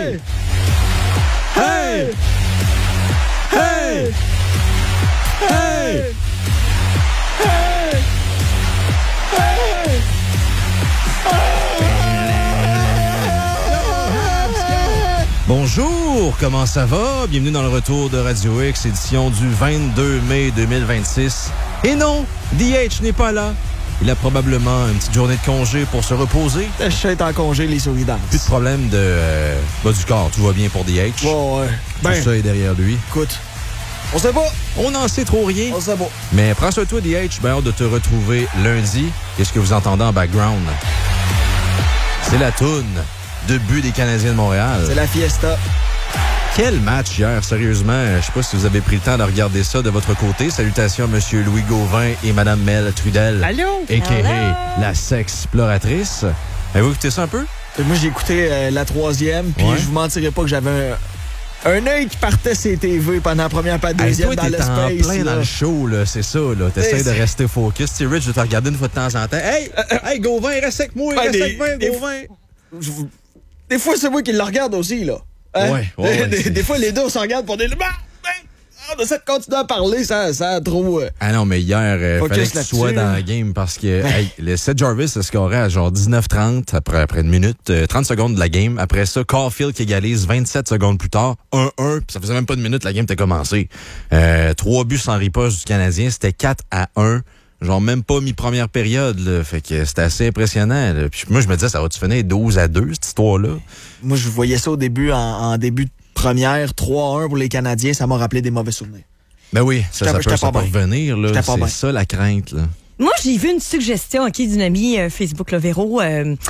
Hey! Hey! Hey! Bonjour, comment ça va? Bienvenue dans le retour de Radio X, édition du 22 mai 2026. Et non, DH n'est pas là. Il a probablement une petite journée de congé pour se reposer. Je suis en congé, les souris dansent. Plus de problème de bas du corps, tout va bien pour DH. Ouais. Tout ça est derrière lui. Écoute, on sait pas. On n'en sait trop rien. On sait pas. Mais prends soin de toi, DH. Bien hâte de te retrouver lundi. Qu'est-ce que vous entendez en background? C'est la toune de but des Canadiens de Montréal. C'est la fiesta. Quel match hier, sérieusement. Je sais pas si vous avez pris le temps de regarder ça de votre côté. Salutations à M. Louis Gauvin et Mme Mel Trudel. Allô? A.k.a. la sexploratrice. Avez-vous écouté ça un peu? Moi, j'ai écouté la troisième, puis je vous mentirais pas que j'avais un œil qui partait ses TV pendant la première, pas la deuxième, toi, dans t'es en l'espace. plein dans le show, là, c'est ça, là. T'essaies de rester focus. Tu Rich, je vais te regarder une fois de temps en temps. Hey, Gauvin, reste avec moi, reste avec moi, Gauvin. Des fois, c'est moi qui le regarde aussi, là. Hein? Ouais, des fois, les deux, on se regarde pour dire on essaie de continuer à parler, ça a trop... Ah non, mais hier, fallait que tu sois dans la game parce que le Seth Jarvis a scoré à genre 19-30 après une minute, 30 secondes de la game. Après ça, Caulfield qui égalise 27 secondes plus tard, 1-1, puis ça faisait même pas une minute, la game était commencée. 3 buts sans riposte du Canadien, c'était 4-1. Genre même pas mi-première période, là. Fait que c'était assez impressionnant, là. Puis moi, je me disais, ça va-tu finir 12-2, cette histoire-là? Moi, je voyais ça au début, en début de première, 3-1 pour les Canadiens, ça m'a rappelé des mauvais souvenirs. Ben oui, ça peut revenir, là. C'est ça la crainte, là. Moi, j'ai vu une suggestion, d'une amie Facebook, là, Véro.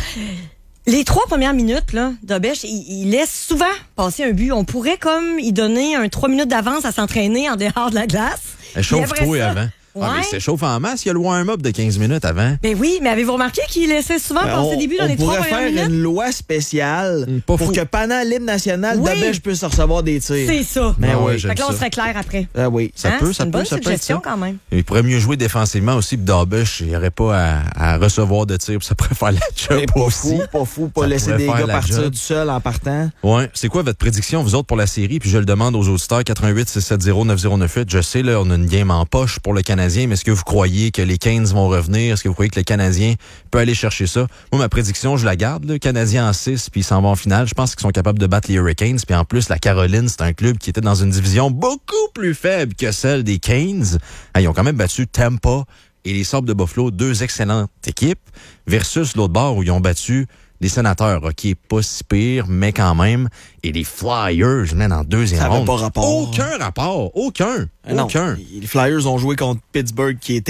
Les 3 premières minutes, là, d'Obèche, il laisse souvent passer un but. On pourrait, comme, y donner 3 minutes d'avance à s'entraîner en dehors de la glace. Chauffe-toi avant. Ouais. Ah, mais c'est chauffe en masse, il y a le warm-up de 15 minutes avant. Ben oui, mais avez-vous remarqué qu'il laissait souvent passer des buts dans les 3 premières minutes? On pourrait faire une loi spéciale pour que pendant l'hymne national, Dobèche puisse recevoir des tirs. C'est ça. Mais fait que là, on serait clair après. Ah oui. Ça peut, c'est une bonne suggestion quand même. Il pourrait mieux jouer défensivement aussi, puis Dobèche, il n'y aurait pas à recevoir de tirs, puis ça pourrait faire la job aussi. Pas fou, pas laisser des gars partir du seul en partant. Ouais. C'est quoi votre prédiction, vous autres, pour la série? Puis je le demande aux auditeurs, 88-670-9098. Je sais, là, on a une game en poche pour le Canadien, mais est-ce que vous croyez que les Canes vont revenir? Est-ce que vous croyez que le Canadien peut aller chercher ça? Moi, ma prédiction, je la garde. Le Canadien en 6, puis ils s'en vont en finale. Je pense qu'ils sont capables de battre les Hurricanes. Puis en plus, la Caroline, c'est un club qui était dans une division beaucoup plus faible que celle des Canes. Ils ont quand même battu Tampa et les Sabres de Buffalo, 2 excellentes équipes, versus l'autre bord où ils ont battu les Sénateurs, OK, pas si pire, mais quand même. Et les Flyers, man, en deuxième ronde. Ça n'avait pas rapport. Aucun rapport. Aucun. Les Flyers ont joué contre Pittsburgh qui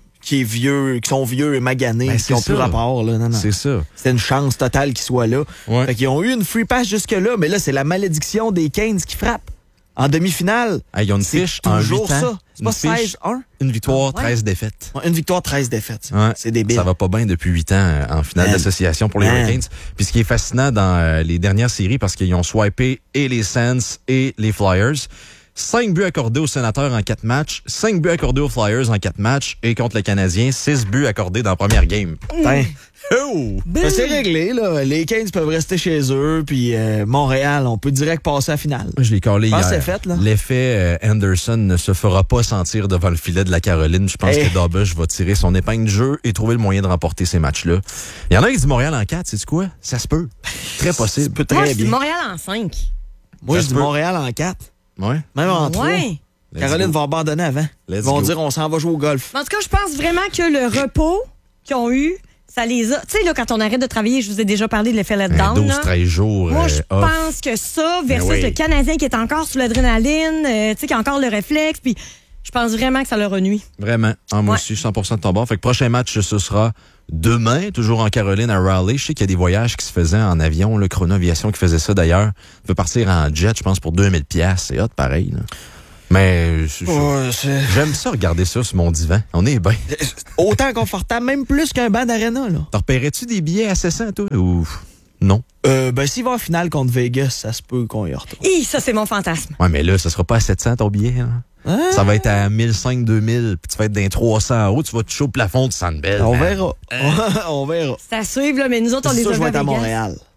sont vieux et maganés, qui n'ont plus rapport. Là. Non. C'est ça. C'était une chance totale qu'ils soient là. Ouais. Fait qu'ils ont eu une free pass jusque-là, mais là, c'est la malédiction des Canes qui frappe. En demi-finale. Ils ont une fiche en 8 ans. Ça. C'est pas 16-1? Une victoire, 13 défaites. Une victoire, 13 défaites. Ouais. C'est débile. Ça va pas bien depuis 8 ans en finale d'association pour les Hurricanes. Puis ce qui est fascinant dans les dernières séries, parce qu'ils ont swipé et les Sens et les Flyers, 5 buts accordés aux Sénateurs en 4 matchs, 5 buts accordés aux Flyers en 4 matchs, et contre le Canadien, 6 buts accordés dans la première game. Oh! C'est réglé, là. Les Canes peuvent rester chez eux, puis Montréal, on peut direct passer à la finale. Je l'ai collé hier. C'est fait, là. L'effet Anderson ne se fera pas sentir devant le filet de la Caroline. Je pense que Dobèche va tirer son épingle du jeu et trouver le moyen de remporter ces matchs-là. Il y en a qui disent Montréal en 4, sais-tu quoi? Ça se peut. Très possible. Moi, je dis Montréal en 5. Moi, je dis Montréal en 4. Ouais. Même en 3. Ouais. Caroline va abandonner avant. Ils vont dire on s'en va jouer au golf. En tout cas, je pense vraiment que le repos qu'ils ont eu, ça les a... Tu sais, là, quand on arrête de travailler, je vous ai déjà parlé de l'effet letdown. 12-13 jours. Moi, je pense que ça, versus le Canadien qui est encore sous l'adrénaline, tu sais, qui a encore le réflexe, puis je pense vraiment que ça leur a nuit. Vraiment. Moi aussi, 100% de ton bord. Fait que prochain match, ce sera demain, toujours en Caroline, à Raleigh. Je sais qu'il y a des voyages qui se faisaient en avion, le Chrono Aviation qui faisait ça d'ailleurs. On peut partir en jet, je pense, pour 2000$. C'est hot, pareil, là. Mais j'aime ça, regarder ça sur mon divan. On est bien. Autant confortable, même plus qu'un banc d'aréna, là. T'en repérais-tu des billets à 700, toi? Ou non? S'il va en finale contre Vegas, ça se peut qu'on y retourne. Ça, c'est mon fantasme. Ouais, mais là, ça sera pas à 700 ton billet, hein? Ça va être à 1500, 2000, puis tu vas être dans 300 €, tu vas te chaud au plafond de Sandbell. On verra. On verra. C'est à suivre, là, mais nous autres, on les a je vais être à Vegas. Montréal.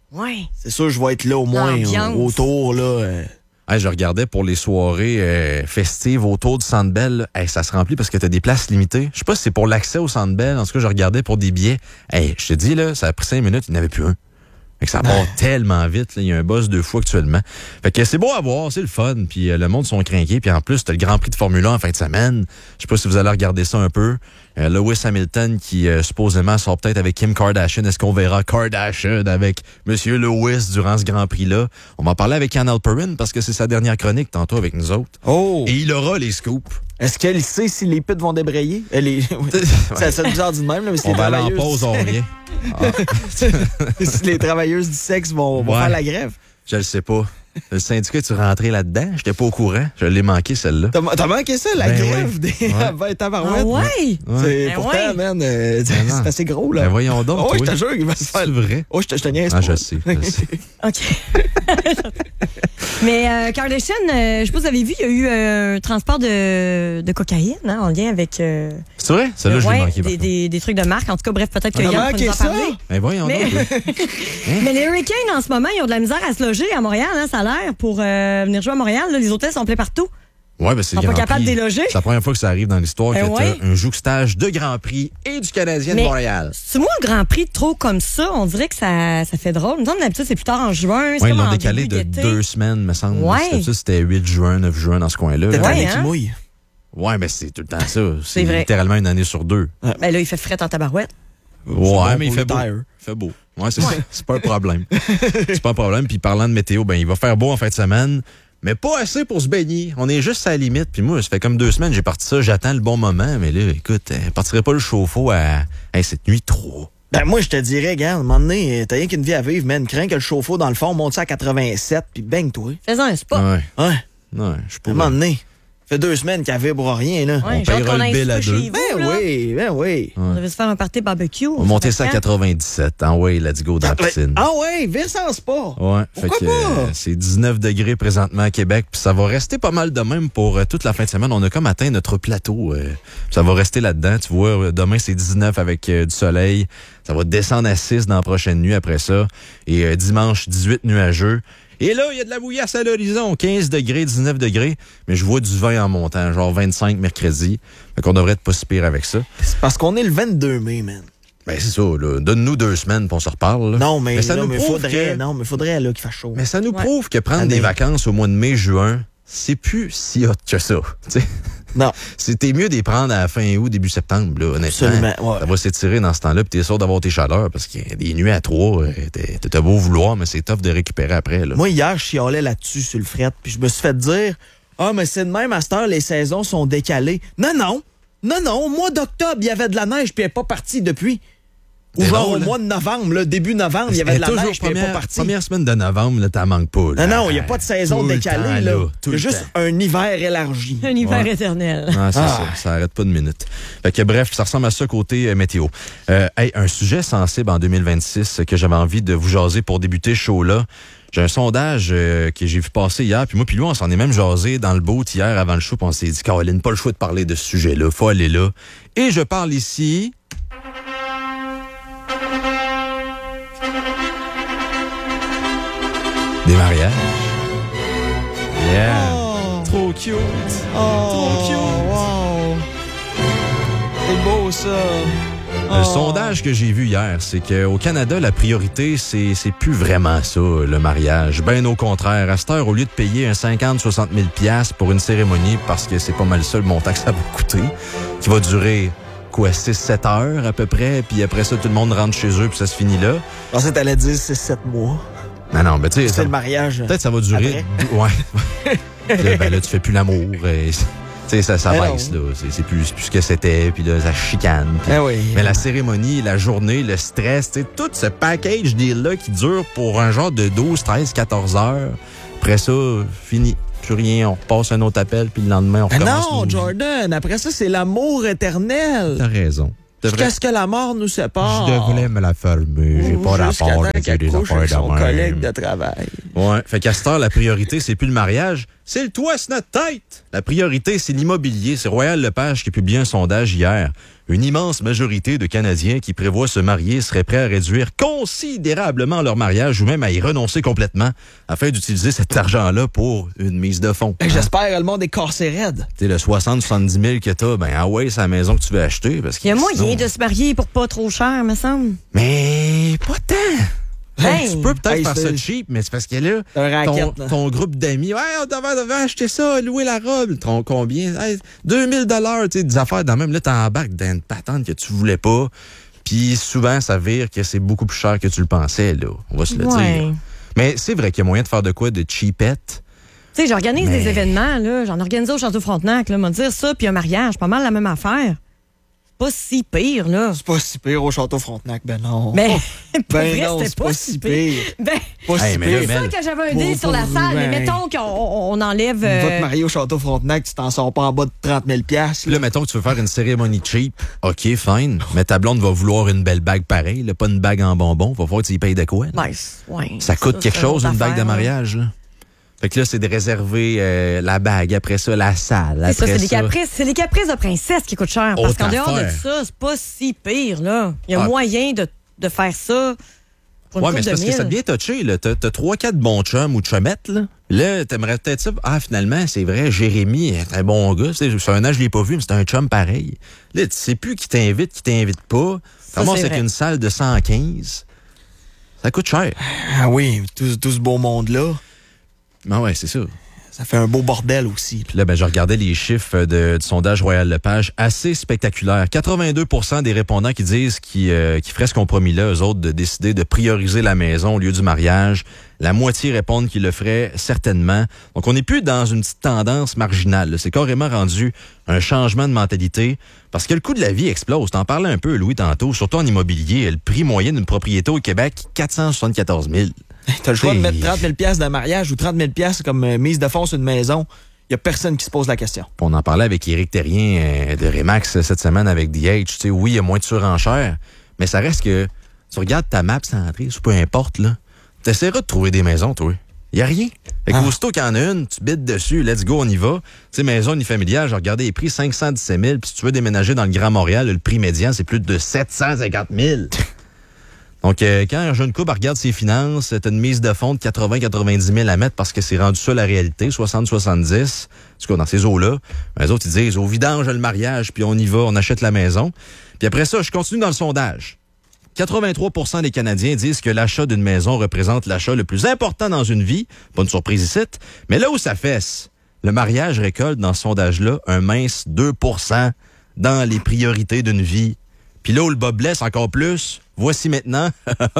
Ouais. C'est sûr, je vais être là au moins L'ambiance. autour, là. Hey, je regardais pour les soirées festives autour du Centre Bell. Hey, ça se remplit parce que t'as des places limitées. Je sais pas si c'est pour l'accès au Centre Bell. En tout cas, je regardais pour des billets. Hey, je te dis, là, ça a pris 5 minutes, il n'y en avait plus un. Fait que ça part tellement vite. Là. Il y a un buzz 2 fois actuellement. Fait que c'est beau à voir, c'est le fun. Puis le monde sont crinqués. Puis en plus, t'as le Grand Prix de Formule 1 en fin de semaine. Je sais pas si vous allez regarder ça un peu. Lewis Hamilton qui supposément sort peut-être avec Kim Kardashian. Est-ce qu'on verra Kardashian avec Monsieur Lewis durant ce Grand Prix-là? On va en parler avec Ann Alperin parce que c'est sa dernière chronique tantôt avec nous autres. Oh! Et il aura les scoops. Est-ce qu'elle sait si les putes vont débrayer? C'est bizarre du même, là, mais si On les va aller en travailleuses pause, on revient. si les travailleuses du sexe vont faire la grève. Je le sais pas. Le syndicat, tu rentrais là-dedans? J'étais pas au courant. Je l'ai manqué, celle-là. T'as manqué ça, la Ben grève oui. des tabarouettes? Ah ouais? C'est Ben pourtant, ouais. man, non. c'est assez gros, là. Ben voyons donc. Oh, je toi. te jure, il va se faire. C'est vrai? Oh, je te niaise Ah, pas. je sais. OK. Mais Kardashian, je sais pas si vous avez vu, il y a eu un transport de cocaïne en lien avec C'est vrai? Celle-là, je l'ai manqué. par contre. des trucs de marque. En tout cas, bref, peut-être que On a Yann peut manqué nous en ça? parler. Ben voyons Mais- donc. Mais les Hurricanes, en ce moment, ils ont de la misère à se loger à Montréal, hein, ça a l'air, pour venir jouer à Montréal. Là, les hôtels sont pleins partout. Ouais, ben c'est Ils sont le pas Grand capables Prix. de déloger. C'est la première fois que ça arrive dans l'histoire que Ben ouais. t'as un jouxtage de Grand Prix et du Canadien de Mais- Montréal. C'est moi, le Grand Prix trop comme ça, on dirait que ça fait drôle. Il me semble d'habitude, c'est plus tard en juin. C'est Ouais, ils comme l'ont en décalé début de d'été. 2 semaines, me semble. Ouais. C'était 8 juin, 9 juin dans ce coin-là. T'as là. Ouais, année hein? qui mouille. Ouais, mais c'est tout le temps ça. C'est vrai. littéralement une année sur 2. Ben là, il fait fret en tabarouette. Ouais, bon mais il pour fait le beau. tire. Il fait beau. Ouais, c'est ça. C'est pas un problème. C'est pas un problème. Puis parlant de météo, ben il va faire beau en fin de semaine, mais pas assez pour se baigner. On est juste à la limite. Puis moi, ça fait comme 2 semaines j'ai parti ça. J'attends le bon moment. Mais là, écoute, je partirais pas le chauffe-eau à cette nuit trop. Ben, moi, je te dirais, regarde, à un moment donné, t'as rien qu'une vie à vivre, man. Crains que le chauffe-eau, dans le fond, monte ça à 87, puis baigne-toi. Fais-en un spa. Ouais. Ouais. Ouais, je suis À un moment donné. Fait 2 semaines qu'elle vibre rien, là. Ouais, On j'ai hâte payera qu'on le aille bill à souper 2. chez vous, là. Ben oui. On devait se faire un party barbecue. On va monter ça à 97. Ah ouais, let's go dans la piscine. Ah ouais, vire sans spa. Ouais, Pourquoi fait que pas? c'est 19 degrés présentement à Québec, puis ça va rester pas mal de même pour toute la fin de semaine. On a comme atteint notre plateau. Ça va rester là-dedans. Tu vois, demain c'est 19 avec du soleil. Ça va descendre à 6 dans la prochaine nuit après ça. Et dimanche, 18 nuageux. Et là, il y a de la bouillasse à l'horizon, 15 degrés, 19 degrés, mais je vois du vin en montant, genre 25 mercredi. Fait qu'on devrait être pas si pire avec ça. C'est parce qu'on est le 22 mai, man. Ben c'est ça, là. Donne-nous 2 semaines pour on se reparle. Là. Non, mais, ça là, nous mais prouve faudrait, que... non, mais faudrait, là, qu'il fasse chaud. Mais ça nous Ouais. prouve que prendre Allez. des vacances au mois de mai, juin, c'est plus si hot que ça. Tu sais. Non. C'était mieux d'y prendre à la fin août, début septembre, là, honnêtement. Absolument, ouais. Ça va s'étirer dans ce temps-là, puis t'es sûr d'avoir tes chaleurs, parce qu'il y a des nuits à 3, t'as beau vouloir, mais c'est tough de récupérer après. Là. Moi, hier, je chialais là-dessus sur le fret, puis je me suis fait dire « Ah, mais c'est de même, à cette heure, les saisons sont décalées. » Non, non. Non, non. Au mois d'octobre, il y avait de la neige, puis elle n'est pas partie depuis. Ou C'est genre drôle, au mois de novembre, là, début novembre, il y avait de la toujours neige, puis elle n'est pas partie. première semaine de novembre, là, t'en manques pas. Là. Non, non, il n'y a pas de saison Tout le décalée, temps, là. tout Il y a le juste temps. un hiver élargi. Un hiver Ouais. éternel. Ah, c'est Ah. ça arrête pas de minute. Fait que bref, ça ressemble à ça côté météo. Hey, un sujet sensible en 2026 que j'avais envie de vous jaser pour débuter ce show-là. J'ai un sondage que j'ai vu passer hier, puis moi puis lui, on s'en est même jasé dans le boat hier avant le show, puis on s'est dit, Caroline, pas le choix de parler de ce sujet-là, faut aller là. Et je parle ici... des mariages. Yeah. Oh. Trop cute. Oh, Trop cute. wow. C'est beau, ça. Le Oh. sondage que j'ai vu hier, c'est qu'au Canada, la priorité, c'est plus vraiment ça, le mariage. Ben au contraire, à cette heure, au lieu de payer un 50-60 000 $ pour une cérémonie, parce que c'est pas mal ça le montant que ça va coûter, qui va durer, quoi, 6-7 heures à peu près, puis après ça, tout le monde rentre chez eux, puis ça se finit là. Je pensais que t'allais dire 6-7 mois. Non, ben tu sais, C'est le mariage. peut-être ça va durer... Ouais. Là, tu fais plus l'amour. Tu sais, ça Mais baisse, là. C'est plus ce que c'était, puis là, ça chicane. puis- Ah oui. Mais la cérémonie, la journée, le stress, tu sais, tout ce package deal-là qui dure pour un genre de 12, 13, 14 heures. Après ça, fini. Plus rien. On repasse un autre appel, puis le lendemain, on Ah recommence. non, nos vies. Jordan, après ça, c'est l'amour éternel. T'as raison. Qu'est-ce que la mort nous sépare? Je devrais me la fermer. J'ai pas Jusqu'à rapport temps avec qu'elle des couche affaires avec son de même. collègue de travail. Ouais. Fait qu'à cette heure, la priorité, c'est plus le mariage, c'est le toit sur notre tête. La priorité, c'est l'immobilier. C'est Royal Lepage qui a publié un sondage hier. Une immense majorité de Canadiens qui prévoient se marier seraient prêts à réduire considérablement leur mariage ou même à y renoncer complètement afin d'utiliser cet argent-là pour une mise de fonds. J'espère que le monde est cassé raide. Tu sais, le 60-70 000 que t'as, ben ah ouais, c'est la maison que tu veux acheter. Parce que Il y a moyen sinon... de se marier pour pas trop cher, me semble. Mais pas tant. Hey. Tu peux peut-être Hey, faire ça c'est- cheap, mais c'est parce que là, un racket, là. ton groupe d'amis, ouais, on devait acheter ça, louer la robe. Combien? Hey, 2000 $, tu sais, des affaires dans même. Là, t'embarques dans une patente que tu voulais pas. Puis souvent, ça vire que c'est beaucoup plus cher que tu le pensais, là. On va se le dire. Mais c'est vrai qu'il y a moyen de faire de quoi de cheapette. Tu sais, j'organise Mais- des événements, là. J'en organise au Château Frontenac, là. M'en dire ça, puis un mariage, pas mal la même affaire. Pas si pire, là. C'est pas si pire au Château Frontenac, ben non. Mais, pour Ben vrai, non, c'était c'est pas si pire. Ben, Pas Hey, si mais là, pire. mais- c'est sûr que j'avais un deal Pour- sur la pour- salle, mais ben- mettons qu'on enlève... Va te marier au Château Frontenac, tu t'en sors pas en bas de 30 000 Puis là, mettons que tu veux faire une cérémonie cheap. OK, fine. Mais ta blonde va vouloir une belle bague pareille, là, pas une bague en bonbons. Va falloir que tu y payes de quoi. Là. Ouais, Ça coûte quelque c'est chose, autre une bague de affaire, mariage. Là. Fait que là, c'est de réserver la bague, après ça, la salle. C'est ça, Après c'est les caprices de princesse qui coûtent cher. Parce Autre qu'en dehors de affaire. ça, c'est pas si pire, là. Il y a Ah. moyen de faire ça pour une Ouais, mais couple c'est de parce que ça mille. devient touché, là. T'as 3-4 bons chums ou chummettes, là. Là, t'aimerais peut-être ça. Ah, finalement, c'est vrai, Jérémy est un bon gars. Tu sais, sur un an, je l'ai pas vu, mais c'est un chum pareil. Là, tu sais plus qui t'invite pas. Ça, Comment c'est c'est vrai. qu'une salle de 115? Ça coûte cher. Ah oui, tout ce beau monde-là, Ben ouais, c'est ça. ça fait un beau bordel aussi. Puis là, ben, je regardais les chiffres du sondage Royal Lepage, assez spectaculaire. 82% des répondants qui disent qu'ils feraient ce compromis-là, eux autres, de décider de prioriser la maison au lieu du mariage. La moitié répondent qu'ils le feraient certainement. Donc, on n'est plus dans une petite tendance marginale. là. C'est carrément rendu un changement de mentalité parce que le coût de la vie explose. T'en parlais un peu, Louis, tantôt, surtout en immobilier. Le prix moyen d'une propriété au Québec, 474 000. T'as le choix de T'sais- mettre 30 000 de mariage ou 30 000 comme mise de fonds sur une maison. Il y a personne qui se pose la question. On en parlait avec Éric Terrien de Remax cette semaine avec DH. Tu sais, oui, il y a moins de surenchère, mais ça reste que tu regardes ta map centriste ou peu importe, là. T'essaieras de trouver des maisons, toi. Il y a rien. Fait que aussitôt qu'il y en a une, tu bides dessus, let's go, on y va. Tu sais, maison unifamiliale, j'ai regardé les prix 517 000, puis si tu veux déménager dans le Grand Montréal, le prix médian, c'est plus de 750 000. Donc, quand un jeune couple regarde ses finances, t'as une mise de fonds de 80-90 000 à mettre parce que c'est rendu ça la réalité, 60-70, en tout cas dans ces eaux-là. Les autres, ils disent, au vidange, le mariage, puis on y va, on achète la maison. Puis après ça, je continue dans le sondage. 83% des Canadiens disent que l'achat d'une maison représente l'achat le plus important dans une vie. Pas une surprise ici. Mais là où ça fesse, le mariage récolte dans ce sondage-là un mince 2% dans les priorités d'une vie. Puis là où le bas blesse encore plus, voici maintenant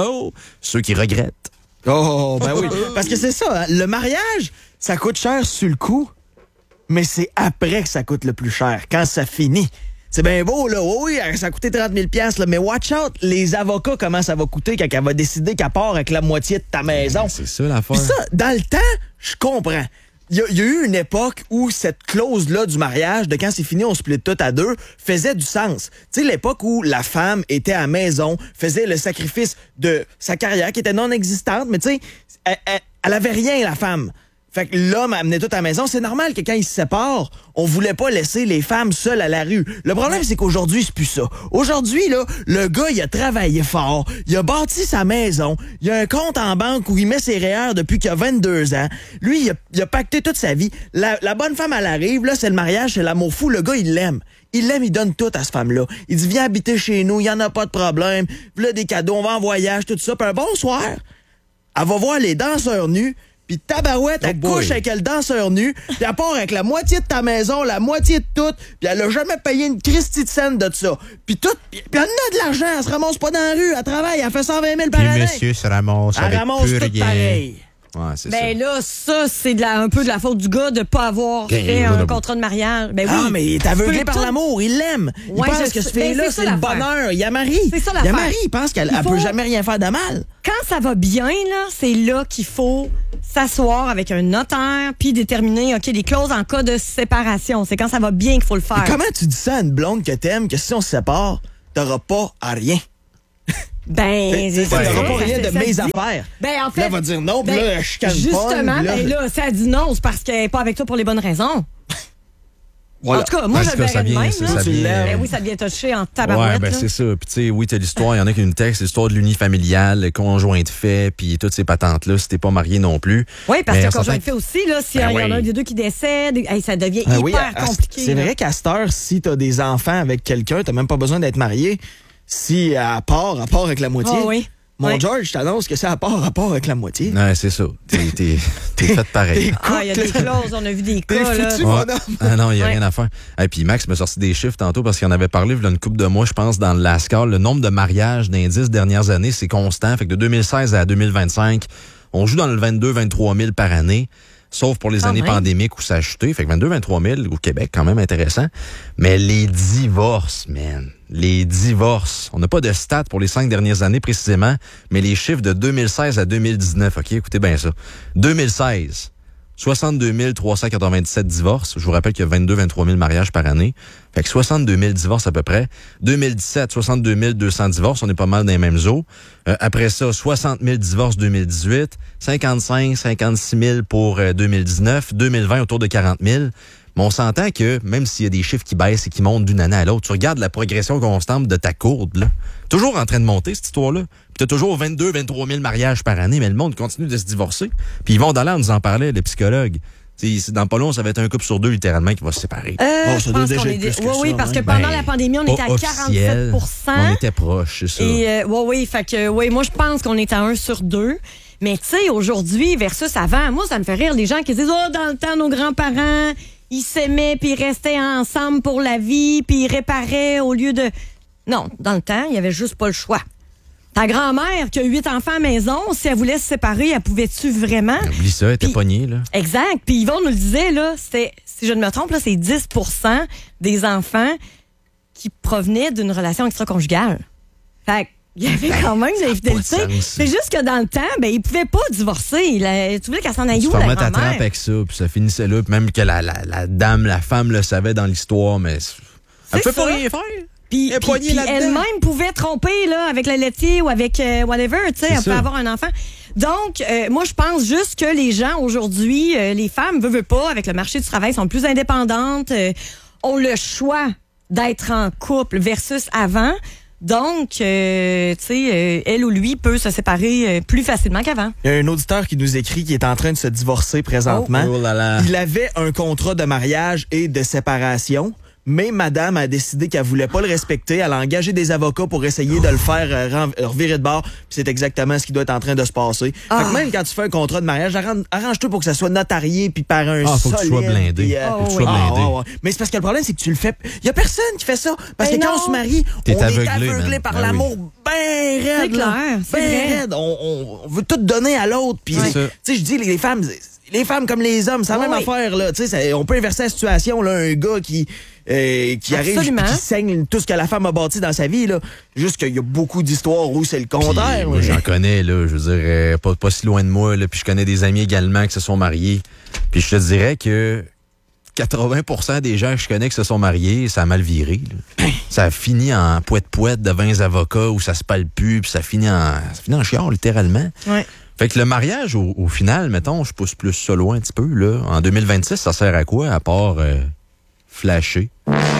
ceux qui regrettent. Oh, ben oui. Parce que c'est ça, hein, le mariage, ça coûte cher sur le coup, mais c'est après que ça coûte le plus cher, quand ça finit. C'est bien beau, là. Oui, ça a coûté 30 000 là, mais watch out, les avocats, comment ça va coûter quand elle va décider qu'elle part avec la moitié de ta maison. C'est ça l'affaire. Puis ça, dans le temps, je comprends. Il y a eu une époque où cette clause-là du mariage, de quand c'est fini, on split tout à deux, faisait du sens. Tu sais, l'époque où la femme était à la maison, faisait le sacrifice de sa carrière qui était non existante, mais tu sais, elle avait rien, la femme. Fait que l'homme amenait tout à la maison. C'est normal que quand ils se séparent, on voulait pas laisser les femmes seules à la rue. Le problème, c'est qu'aujourd'hui, c'est plus ça. Aujourd'hui, là, le gars, il a travaillé fort. Il a bâti sa maison. Il a un compte en banque où il met ses REER depuis qu'il a 22 ans. Lui, il a pacté toute sa vie. La bonne femme, elle arrive. Là, c'est le mariage, c'est l'amour fou. Le gars, il l'aime. Il l'aime, il donne tout à cette femme-là. Il dit, viens habiter chez nous, il y en a pas de problème. Puis là, des cadeaux, on va en voyage, tout ça. Puis un bon soir, elle va voir les danseurs nus. Puis tabarouette, elle couche avec le danseur nu, puis elle part avec la moitié de ta maison, la moitié de tout, puis elle a jamais payé une Christie de scène de ça. Puis tout, puis elle en a de l'argent, elle se ramasse pas dans la rue, elle travaille, elle fait 120 000 par année. monsieur se ramasse Elle ramasse tout pareil. Ouais, c'est Ben là, ça, c'est un peu de la faute du gars de pas avoir fait un contrat de mariage. Ben oui. Ah, mais il est aveuglé Tu peux par tout- l'amour, il l'aime. Il Ouais, pense je que ce sais. Ben, fille-là, c'est ça c'est le l'affaire. bonheur. Il y a Marie. C'est ça Il y a l'affaire. Marie, il pense qu'elle Il faut- peut jamais rien faire de mal. Quand ça va bien, là, c'est là qu'il faut s'asseoir avec un notaire puis déterminer, OK, les clauses en cas de séparation. C'est quand ça va bien qu'il faut le faire. Mais comment tu dis ça à une blonde que t'aimes, que si on se sépare, t'auras pas à rien? Ben, Il n'y aura pas rien de ça mes dit. affaires. Ben, en fait. Là, elle va dire non, puis là, je calme pas. Justement, ben là, ça dit non, c'est parce qu'elle n'est pas avec toi pour les bonnes raisons. Voilà. En tout cas, moi, je Parce le que ça verrais de vient, même. ça, là. ça Tu vient. l'aimes. Ben oui, ça devient touché en tabarouette. Ouais, ben là. c'est ça. Puis tu sais, oui, t'as l'histoire, il y en a qui ont une texte, l'histoire de l'unifamilial, le conjoint de fait, puis toutes ces patentes-là, si t'es pas marié non plus. Oui, parce Mais que on quand je s'entend le fais aussi, là, s'il Ben y en a oui. un des deux qui décède, hey, ça devient Ah hyper oui, compliqué. c'est là. vrai qu'à cette heure, si t'as des enfants avec quelqu'un, t'as même pas besoin d'être marié. Si à part avec la moitié. Ah oui. Mon Ouais. George, je t'annonce que c'est à part avec la moitié. Ouais, c'est ça. T'es fait pareil. Ah, il y a des clauses, on a vu des T'es cas. Là. foutu, Ouais. mon homme. Ah non, il n'y a Ouais. rien à faire. Et puis Max m'a sorti des chiffres tantôt parce qu'il en avait parlé il y a une couple de mois, je pense, dans le LASCAR. Le nombre de mariages dans les 10 dernières années, c'est constant. Fait que de 2016 à 2025, on joue dans le 22-23 000 par année. Sauf pour les Quand années même. pandémiques où ça a chuté. Fait que 22-23 000 au Québec, quand même intéressant. Mais les divorces, man. Les divorces. On n'a pas de stats pour les 5 dernières années précisément, mais les chiffres de 2016 à 2019. OK, écoutez bien ça. 2016, 62 397 divorces. Je vous rappelle qu'il y a 22-23 000 mariages par année. Fait que 62 000 divorces à peu près. 2017, 62 200 divorces. On est pas mal dans les mêmes eaux. Après ça, 60 000 divorces 2018. 56 000 pour 2019. 2020, autour de 40 000. Mais on s'entend que, même s'il y a des chiffres qui baissent et qui montent d'une année à l'autre, tu regardes la progression constante de ta courbe, là. Toujours en train de monter, cette histoire-là. Puis t'as toujours 22-23 000 mariages par année, mais le monde continue de se divorcer. Puis Yvon Dallaire nous en parlait, le psychologue. T'sais, dans pas long, ça va être un couple sur deux, littéralement, qui va se séparer. Oh, ça Je doit pense déjà qu'on être est plus que oui, ça, oui, parce que même. pendant Ben, la pandémie, on était à Pas officiel, 47 on était proche, c'est ça. Et oui, fait que oui, moi je pense qu'on est à 1 sur 2. Mais tu sais, aujourd'hui versus avant, moi ça me fait rire les gens qui disent oh dans le temps nos grands-parents, ils s'aimaient puis ils restaient ensemble pour la vie, puis ils réparaient au lieu de non, dans le temps, il y avait juste pas le choix. Ta grand-mère qui a 8 enfants à la maison, si elle voulait se séparer, elle pouvait-tu vraiment? Oublie ça, elle était Puis- pognée, là. Exact. Puis Yvon nous le disait, là, c'était, si je ne me trompe, là, c'est 10 des enfants qui provenaient d'une relation extra-conjugale. Fait il y avait quand même de pas de l'infidélité. sens. C'est juste que dans le temps, ben, ils pouvaient pas divorcer. Tu voulais qu'elle s'en aille Tu où, te la remets ta grand-mère? trappe avec ça, puis ça finissait là. Puis même que la dame, la femme le savait dans l'histoire, mais elle peut ça. pas rien faire. Puis, Elle est poignée là-dedans. elle-même pouvait tromper là, avec le laitier ou avec whatever, tu sais, C'est elle peut ça. avoir un enfant. Donc, moi, je pense juste que les gens aujourd'hui, les femmes, veulent pas, avec le marché du travail, sont plus indépendantes, ont le choix d'être en couple versus avant. Donc, tu sais, elle ou lui peut se séparer plus facilement qu'avant. Il y a un auditeur qui nous écrit qui est en train de se divorcer présentement. Oh là là. Il avait un contrat de mariage et de séparation, mais madame a décidé qu'elle voulait pas le respecter. Elle a engagé des avocats pour essayer de le faire revirer de bord. Puis c'est exactement ce qui doit être en train de se passer. Fait que même quand tu fais un contrat de mariage, arrange-toi pour que ça soit notarié puis par un Faut que tu sois solide, blindé. puis, Faut que tu sois blindé. ouais. Mais c'est parce que le problème, c'est que tu le fais. Il y a personne qui fait ça. Parce Ben que quand non. on se marie, T'es on est aveuglé, aveuglé man. par Ben l'amour bien raide. C'est là. clair, c'est Ben vrai. raide. On veut tout donner à l'autre. Puis, C'est tu ça. sais, je dis, les femmes comme les hommes, c'est la Oui, même oui. affaire. Là. Tu sais, on peut inverser la situation. Là, un gars qui arrive Absolument. puis qui saigne tout ce que la femme a bâti dans sa vie. Là. Juste qu'il y a beaucoup d'histoires où c'est le Puis, contraire. moi, là. j'en connais, là, je veux dire, pas si loin de moi, là, puis je connais des amis également qui se sont mariés. Puis je te dirais que 80% des gens que je connais qui se sont mariés, ça a mal viré. Là. Ça a fini en poète-poète de 20 avocats où ça se parle plus, puis ça finit en chiard, littéralement. Ouais. Fait que le mariage, au final, mettons, je pousse plus ça loin un petit peu, là. En 2026, ça sert à quoi, à part flasher?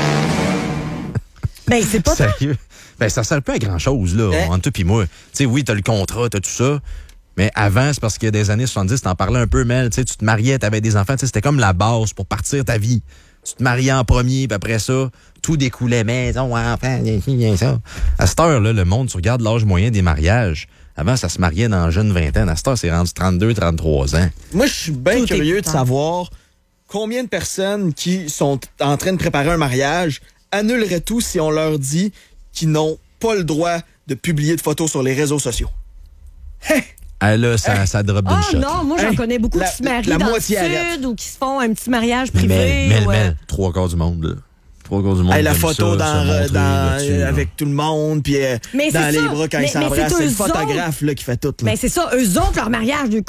Ben, c'est pas tant. Sérieux? Ben, ça sert pas à grand-chose, là, Hein? entre toi pis moi. Tu sais, oui, t'as le contrat, t'as tout ça, mais avant, c'est parce que des années 70, t'en parlais un peu, Mel, tu sais, tu te mariais, t'avais des enfants, tu sais, c'était comme la base pour partir ta vie. Tu te mariais en premier, puis après ça, tout découlait, maison, enfant, ça. À cette heure-là, le monde, tu regardes l'âge moyen des mariages. Avant, ça se mariait dans la jeune vingtaine. À cette heure, c'est rendu 32, 33 ans. Moi, je suis bien Tout est curieux plus de tard. savoir combien de personnes qui sont en train de préparer un mariage annuleraient tout si on leur dit qu'ils n'ont pas le droit de publier de photos sur les réseaux sociaux. Ah là, ça drop d'une Oh shot. non, moi j'en Hey, connais beaucoup la- qui se marient la dans le moitié arrête. sud ou qui se font un petit mariage privé. Mel, ou, trois quarts du monde, là. Trois quarts du monde. Hey, la aime photo ça, se montrer là-dessus, là. avec tout le monde, puis Mais dans c'est les ça. bras quand Mais- ils mais s'embrassent. c'est C'est le eux photographe là, qui fait tout. Là. Mais c'est ça, eux autres, leur mariage lui coûte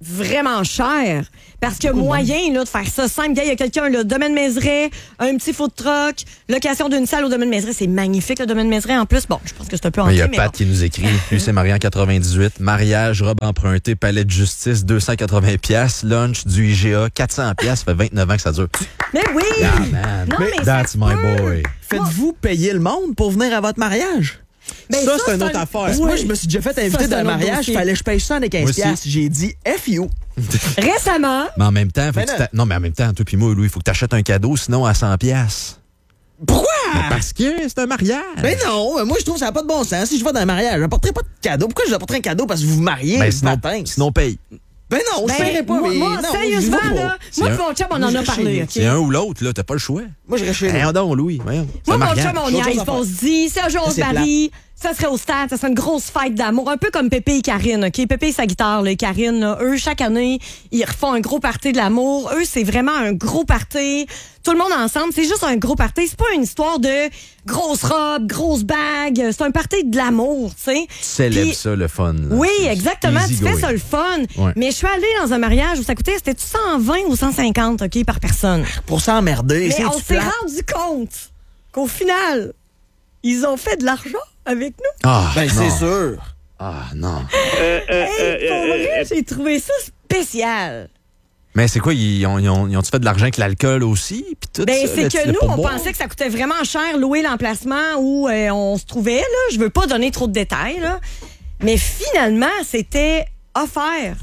vraiment cher. Parce qu'il y a moyen là, de faire ça simple. Gars, il y a quelqu'un, le domaine Mézeray, un petit food truck, location d'une salle au domaine Mézeray. C'est magnifique, le domaine Mézeray. En plus, bon, je pense que c'est un peu Il y a hanté, mais Pat bon. qui nous écrit. Lui, c'est marié en 98. Mariage, robe empruntée, palais de justice, 280$. Lunch du IGA, 400$. Ça fait 29 ans que ça dure. Mais oui! Yeah, man. Non, mais That's ça my peut. boy. Faites-vous payer le monde pour venir à votre mariage? Ben, ça, c'est une autre un- affaire. Parce que moi, je me suis déjà fait inviter Ça, c'est dans un un autre mariage, dossier. il fallait que je paye 75$. Moi aussi. J'ai dit F you. Récemment, Mais en même temps, faut Ben que tu non. non, mais en même temps, toi puis moi, Louis, il faut que tu achètes un cadeau, sinon à 100$. Pourquoi? Parce que c'est un mariage. Ben non, moi je trouve que ça n'a pas de bon sens. Si je vais dans un mariage, je n'apporterai pas de cadeau. Pourquoi je vous apporterai un cadeau parce que vous vous mariez Ben, le sinon, matin? sinon paye. Ben non, je paierai pas. moi, mais moi, non, sérieusement, je vais pas. là, C'est moi un- et mon chum, on Moi, en je a vais parlé, chez OK? C'est un ou l'autre, là, t'as pas le choix. Moi, je reste chez Rien nous. donc, Louis. Voyons. C'est Moi, un mon mariage. chum, on Autre y aille, chose à on se dit, si un jour on se C'est marie, ça serait au stade, ça serait une grosse fête d'amour, un peu comme Pépé et Karine, OK? Pépé et sa guitare, là, et Karine, là, eux, chaque année, ils refont un gros party de l'amour. Eux, c'est vraiment un gros party. Tout le monde ensemble, c'est juste un gros party. C'est pas une histoire de grosse robe, grosse bague. C'est un party de l'amour, tu sais. Tu célèbres Puis- ça, le fun. là. Oui, C'est exactement. easy Tu fais going. ça le fun. Ouais. Mais je suis allée dans un mariage où ça coûtait, c'était 120 ou 150, OK, par personne. Pour s'emmerder, Mais c'est on du s'est plat. rendu compte qu'au final, ils ont fait de l'argent avec nous. Ah, Ben non. c'est sûr. Ah, non. Hey, pour vrai, j'ai trouvé ça spécial. Mais c'est quoi, ils ont-tu fait de l'argent avec l'alcool aussi? Puis tout Ben, ça, c'est le- que le nous, on pourboire? pensait que ça coûtait vraiment cher louer l'emplacement où on se trouvait. Là. Je veux pas donner trop de détails, là. Mais finalement, c'était offert.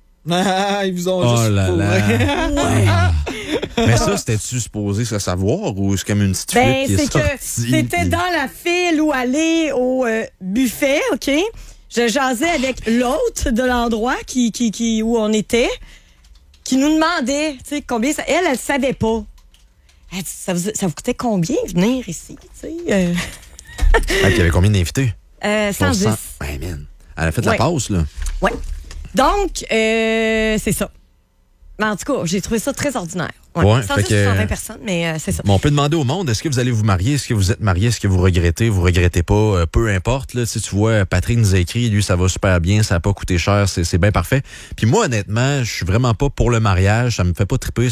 Ah, ils vous ont Oh juste là fourré. là. Mais ça, c'était-tu supposé se savoir ou c'est comme une petite fuite Ben, qui est c'est que sortie? c'était puis- dans la file où aller au buffet, OK? Je jasais avec l'hôte de l'endroit où on était, qui nous demandait, tu sais, combien ça... Elle savait pas. Elle dit, ça vous coûtait combien venir ici, tu sais? Ah, puis il y avait combien d'invités? 110. Ouais, man. Elle a fait la Ouais. passe, là. Ouais. Donc, c'est ça. Mais en tout cas, j'ai trouvé ça très ordinaire. Ouais, 110 fait que- 120 personnes, mais c'est ça. Bon, on peut demander au monde, est-ce que vous allez vous marier? Est-ce que vous êtes marié? Est-ce que vous regrettez pas? Peu importe. Là, si tu vois, Patrick nous a écrit, lui, ça va super bien, ça n'a pas coûté cher, c'est bien parfait. Puis moi, honnêtement, je suis vraiment pas pour le mariage, ça me fait pas triper,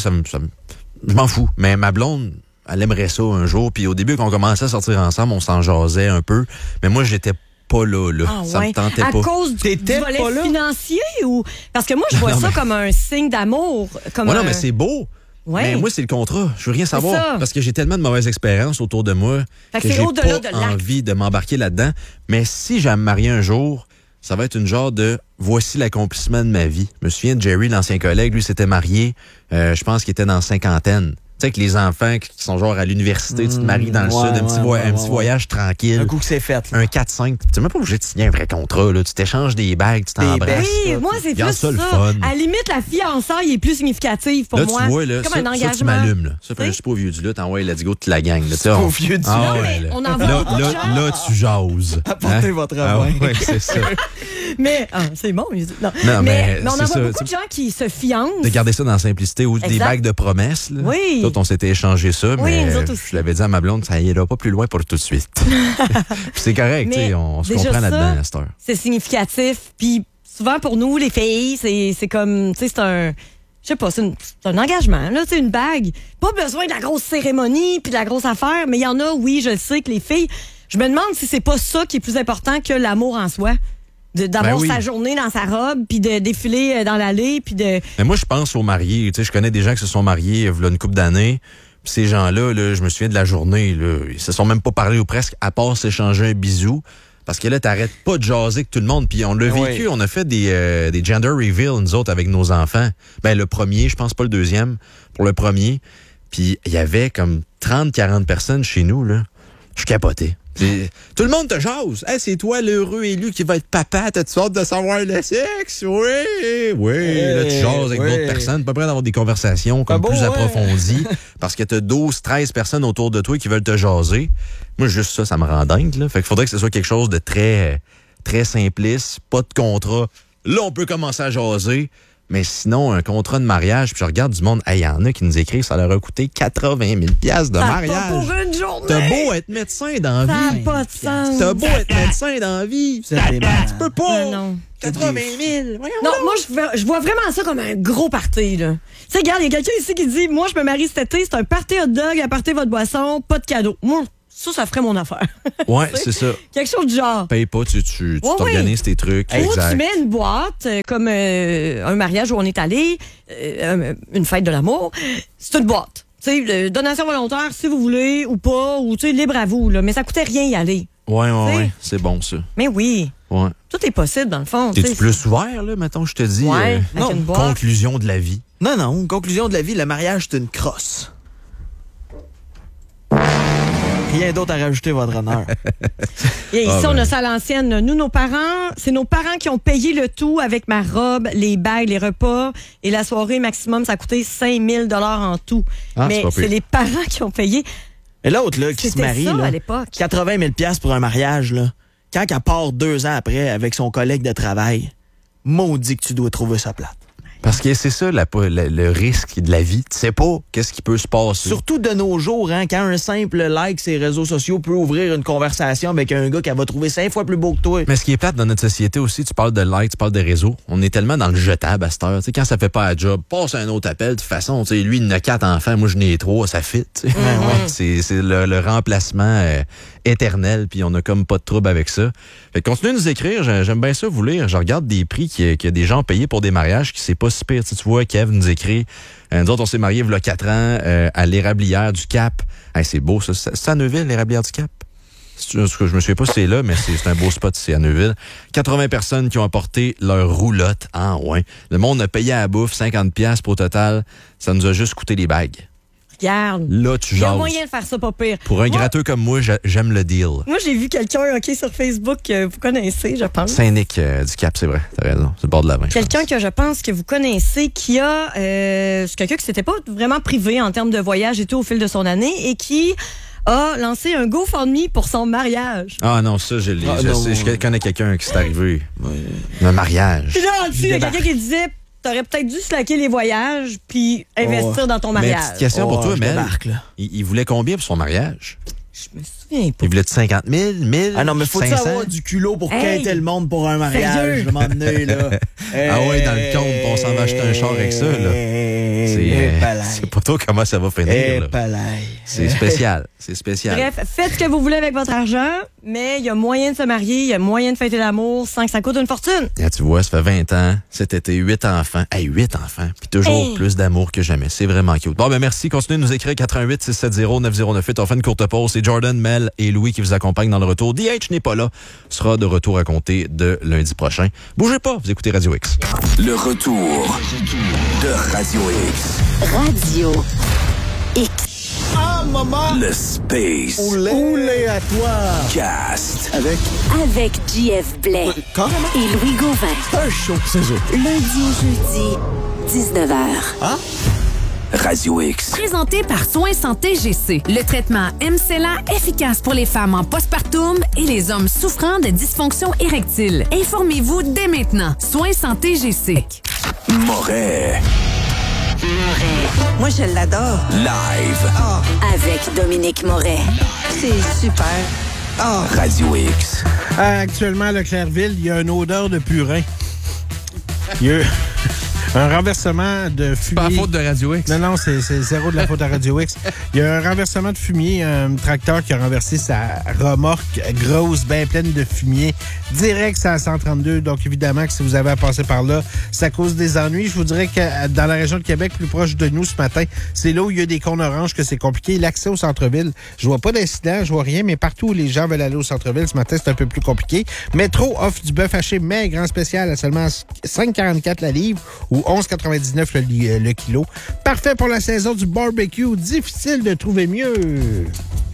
je m'en fous. Mais ma blonde, elle aimerait ça un jour. Puis au début, quand on commençait à sortir ensemble, on s'en jasait un peu. Mais moi, j'étais pas là. Ah, Ça ouais. me tentait à pas. cause du T'étais volet pas là? financier ou parce que moi je vois Non, ça mais- comme un signe d'amour, comme Ouais, non, un- mais c'est beau. Ouais. Mais moi, c'est le contrat. Je veux rien savoir. ça. Parce que j'ai tellement de mauvaises expériences autour de moi Fait que que c'est j'ai au-delà pas de l'acte. envie de m'embarquer là-dedans. Mais si j'ai à me marier un jour, ça va être une genre de voici l'accomplissement de ma vie. Je me souviens de Jerry, l'ancien collègue, lui s'était marié, je pense qu'il était dans la cinquantaine. Tu sais, que les enfants qui sont genre à l'université, tu te maries dans le ouais, sud, un petit, ouais, un petit ouais. voyage tranquille. Un coup que c'est fait. là. Un 4-5. Tu sais même pas obligé de signer un vrai contrat. Là. Tu t'échanges des bagues, tu t'embrasses. Oui, moi c'est Regarde plus ça, le ça. fun. À la limite, la fiançailles est plus significative pour Là, moi. tu vois, là, comme ça, un ça, engagement. tu m'allumes. Là. Ça, Tu sais? je suis pas vieux du là, t'envoies let's go toute la gang. Là, tu sais, Pas on- vieux du Ah Non, ouais, mais là. on en voit Là, beaucoup de là, gens. là, tu jases. Apportez votre Ah vin. ouais, c'est ça. Mais c'est bon. Non, Non, mais on en c'est voit ça, beaucoup tu- de gens qui se fiancent. De garder ça dans la simplicité ou des Exact. bagues de promesses. Là. Oui. D'autres, on s'était échangé ça, Oui, mais nous autres aussi. je l'avais dit à ma blonde, ça ira pas plus loin pour tout de suite. Puis c'est correct, Mais tu sais, on se déjà comprend ça, là-dedans à cette heure. C'est significatif. Puis souvent pour nous, les filles, c'est comme, tu sais, c'est un, je sais pas, c'est un engagement, là, tu sais, une bague. Pas besoin de la grosse cérémonie puis de la grosse affaire, mais il y en a, oui, je le sais que les filles, je me demande si c'est pas ça qui est plus important que l'amour en soi. D'avoir Ben oui. sa journée dans sa robe, puis de défiler dans l'allée, puis de... Mais moi, je pense aux mariés. Tu sais, je connais des gens qui se sont mariés il y a une couple d'années. Puis ces gens-là, là, je me souviens de la journée, là, ils se sont même pas parlé ou presque, à part s'échanger un bisou. Parce que là, t'arrêtes pas de jaser avec tout le monde. Puis on l'a Oui. vécu, on a fait des gender reveals, nous autres, avec nos enfants. Ben, le premier, je pense pas le deuxième, pour le premier. Puis il y avait comme 30-40 personnes chez nous, là. Je capotais. Puis, tout le monde te jase. Hey, c'est toi l'heureux élu qui va être papa. T'as-tu hâte de savoir le sexe? Oui, oui. Là, tu jases avec oui. d'autres personnes. Pas prêt d'avoir des conversations comme bon, plus ouais. approfondies. Parce que t'as 12-13 personnes autour de toi qui veulent te jaser. Moi, juste ça me rend dingue. Là. Fait qu'il faudrait que ce soit quelque chose de très, très simpliste. Pas de contrat. Là, on peut commencer à jaser. Mais sinon, un contrat de mariage, puis je regarde du monde, il y en a qui nous écrivent, ça leur a coûté 80 000 $ de mariage. Pas pour une journée. T'as beau être médecin dans la Ça vie. n'a pas de sens. T'as beau être médecin dans la vie. Vous êtes des malades. Tu peux pas. Non. 80 000. Voyons Non, donc. moi, je vois vraiment ça comme un gros party, là. Tu sais, regarde, il y a quelqu'un ici qui dit, moi, je me marie cet été, c'est un party hot dog, apportez votre boisson, pas de cadeau. Moi, ça ferait mon affaire. Ouais, c'est ça. Quelque chose du genre. Paye pas, tu Oui. t'organises tes trucs. Ou Exact. tu mets une boîte, comme un mariage où on est allé, une fête de l'amour. C'est une boîte. Tu sais, donation volontaire, si vous voulez, ou pas, ou tu sais, libre à vous, là. Mais ça coûtait rien y aller. Ouais. C'est bon, ça. Mais oui. Ouais. Tout est possible, dans le fond. T'es-tu tu sais. plus ouvert, là, mettons, je te dis? Ouais, avec non, une boîte. Conclusion de la vie. Non, conclusion de la vie, le mariage, c'est une crosse. Rien d'autre à rajouter, votre honneur. Et ici, Ah, on ben. a ça à l'ancienne. Nous, nos parents, c'est nos parents qui ont payé le tout avec ma robe, les bagues, les repas. Et la soirée, maximum, ça a coûté 5 000 $ en tout. Ah, Mais c'est pas pire. c'est les parents qui ont payé. Et l'autre, là, qui se C'était marie, ça, là, à l'époque. 80 000 $ pour un mariage, là. Quand elle part 2 ans après avec son collègue de travail, maudit que tu dois trouver ça plate. Parce que c'est ça, le risque de la vie. Tu sais pas qu'est-ce qui peut se passer. Surtout de nos jours, hein, quand un simple like sur les réseaux sociaux peut ouvrir une conversation avec un gars qu'elle va trouver 5 fois plus beau que toi. Mais ce qui est plate dans notre société aussi, tu parles de likes, tu parles de réseaux. On est tellement dans le jetable à cette heure. Tu sais, quand ça fait pas la job, passe un autre appel. De toute façon, tu sais, lui, il en a 4 enfants, moi, je n'ai 3, ça fit. Tu sais. C'est le remplacement éternel, puis on a comme pas de trouble avec ça. Fait que continuez de nous écrire, j'aime bien ça vous lire. Je regarde des prix qu'il y a des gens payés pour des mariages qui c'est pas si pire. Tu vois, Kev nous écrit, nous autres, on s'est mariés il y a 4 ans à l'Érablière du Cap. Hey, c'est beau, ça. C'est à Neuville, l'Érablière du Cap? Je me souviens pas si c'est là, mais c'est un beau spot, c'est à Neuville. 80 personnes qui ont apporté leur roulotte. Ah ouais. Le monde a payé à la bouffe 50 $ pour total. Ça nous a juste coûté les bagues. Regarde. Là, tu Il y a jases. moyen de faire ça pas pire. Pour un Moi- gratteux comme moi, j'aime le deal. Moi, j'ai vu quelqu'un sur Facebook que vous connaissez, je pense. Saint-Nic du Cap, c'est vrai. T'as raison. C'est le bord de la 20. Quelqu'un que je pense que vous connaissez qui a... c'est quelqu'un qui s'était pas vraiment privé en termes de voyage et tout au fil de son année et qui a lancé un GoFundMe pour son mariage. Ah non, ça, je l'ai. Ah, je non. sais, je connais quelqu'un qui s'est arrivé. Un mariage. Puis là, en dessous, il y a débarque. quelqu'un qui disait t'aurais peut-être dû slacker les voyages puis investir dans ton Mais mariage. petite question pour toi, je Mel. débarque, là. Il voulait combien pour son mariage? Je me souviens pas. Il voulait 50 000, 1000, Ah non, mais faut-tu 500? avoir du culot pour Hey! quitter le monde pour un mariage? Sérieux? Je m'en donner, là. Ah ouais, dans le compte, on s'en va acheter un char avec ça, là. C'est pas trop comment ça va finir, là. C'est spécial. C'est spécial. Bref, faites ce que vous voulez avec votre argent, mais il y a moyen de se marier, il y a moyen de fêter l'amour sans que ça coûte une fortune. Là, tu vois, ça fait 20 ans. Cet été, 8 enfants. Hey, 8 enfants. Puis toujours Hey! plus d'amour que jamais. C'est vraiment cute. Bon, ben merci. Continuez de nous écrire 88 670 9098. On fait une courte pause. C'est Jordan, Mel et Louis qui vous accompagnent dans le retour. DH n'est pas là. Sera de retour à compter de lundi prochain. Bougez pas. Vous écoutez Radio X. Le retour de Radio X. Radio X. Ah, maman! Le Space Oulé à toi! Cast. Avec JF Blais Comment? et Louis Gauvin. Un show, c'est ça. Lundi au jeudi, 19h. Radio X. Présenté par Soins Santé GC. Le traitement MCELA efficace pour les femmes en postpartum et les hommes souffrant de dysfonction érectile. Informez-vous dès maintenant. Soins Santé GC. Moret. Moi, je l'adore. Live. Avec Dominique Moret. C'est super. Radio X. Actuellement, à Leclercville, il y a une odeur de purin. Il y a un renversement de fumier. Pas la faute de Radio X. Non, c'est zéro de la faute à Radio X. Il y a un renversement de fumier, un tracteur qui a renversé sa remorque grosse, bien pleine de fumier, direct à 132. Donc, évidemment, que si vous avez à passer par là, ça cause des ennuis. Je vous dirais que dans la région de Québec, plus proche de nous ce matin, c'est là où il y a des cônes oranges que c'est compliqué. L'accès au centre-ville, je vois pas d'incident, je vois rien, mais partout où les gens veulent aller au centre-ville, ce matin, c'est un peu plus compliqué. Métro offre du bœuf haché maigre en spécial à seulement 5,44 la livre ou 11,99 le kilo. Parfait pour la saison du barbecue. Difficile de trouver mieux.